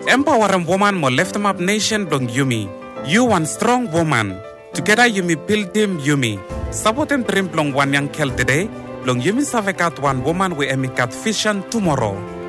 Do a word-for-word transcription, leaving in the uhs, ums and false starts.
Empowering woman mo lift up nation blong Yumi. You one strong woman. Together Yumi build team Yumi. Saboten dream blong one young kel today. Blong Yumi savekat one woman we emikat vision tomorrow.